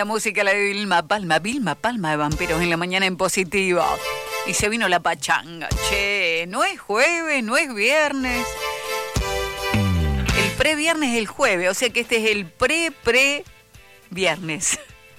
Tremenda música la de Vilma Palma de Vampiros en la Mañana en Positivo. Y se vino la pachanga. Che, no es jueves, no es viernes. El pre-viernes es el jueves, o sea que este es el pre-viernes.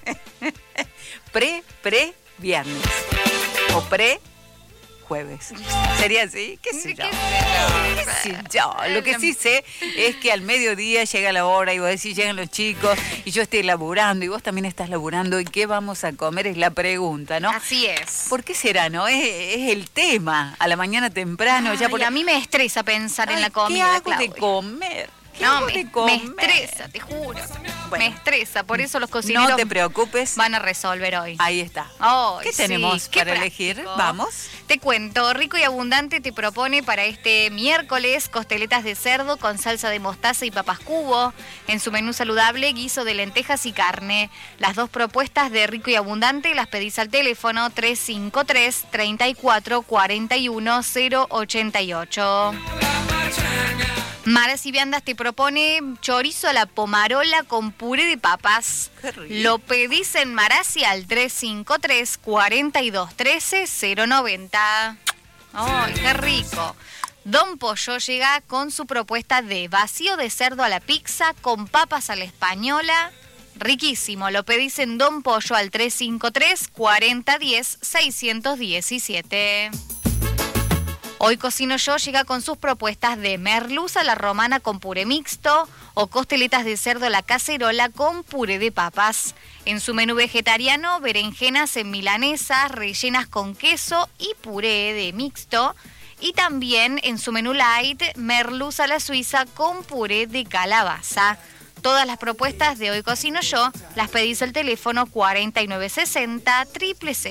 Pre-viernes. O pre-jueves. ¿Sería así? ¿Qué sé yo? ¿Qué sé yo? Lo que sí sé es que al mediodía llega la hora y vos decís, llegan los chicos y yo estoy laburando y vos también estás laburando y ¿qué vamos a comer? Es la pregunta, ¿no? Así es. ¿Por qué será, no? Es el tema. A la mañana temprano. Ay, ya por... A mí me estresa pensar en la comida, ¿Qué hago Claudia? de comer? No, me estresa, te juro. Bueno, me estresa, por eso los cocineros no te preocupes, van a resolver hoy. Ahí está. Oh, ¿Qué tenemos para elegir? Vamos. Te cuento, Rico y Abundante te propone para este miércoles costeletas de cerdo con salsa de mostaza y papas cubo. En su menú saludable, guiso de lentejas y carne. Las dos propuestas de Rico y Abundante las pedís al teléfono 353 34 41 088. Maras y Viandas te propone chorizo a la pomarola con puré de papas. Lo pedís en Marasi al 353 42 13 090. ¡Ay, qué rico! Don Pollo llega con su propuesta de vacío de cerdo a la pizza con papas a la española. Riquísimo, lo pedís en Don Pollo al 353 40 10 617. Hoy Cocino Yo llega con sus propuestas de merluza a la romana con puré mixto o costeletas de cerdo a la cacerola con puré de papas. En su menú vegetariano, berenjenas en milanesas rellenas con queso y puré de mixto. Y también en su menú light, merluza a la suiza con puré de calabaza. Todas las propuestas de Hoy Cocino Yo las pedís al teléfono 4960 000.